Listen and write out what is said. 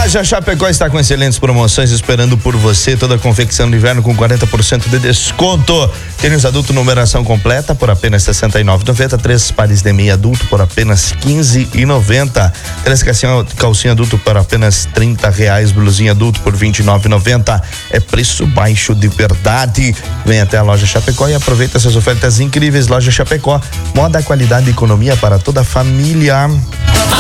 Loja Chapecó está com excelentes promoções esperando por você. Toda a confecção de inverno com 40% de desconto. Tênis adulto numeração completa por apenas R$ 69,90. 3 pares de meia adulto por apenas R$ 15,90. 3 calcinha adulto por apenas R$ 30. Blusinha adulto por R$ 29,90. É preço baixo de verdade. Vem até a Loja Chapecó e aproveita essas ofertas incríveis. Loja Chapecó, moda, qualidade e economia para toda a família.